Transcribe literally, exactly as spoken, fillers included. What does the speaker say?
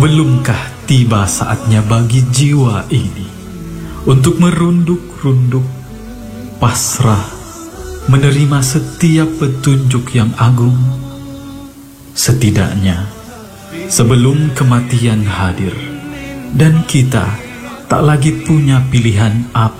Belumkah tiba saatnya bagi jiwa ini untuk merunduk-runduk, pasrah, menerima setiap petunjuk yang agung? Setidaknya sebelum kematian hadir dan kita tak lagi punya pilihan apa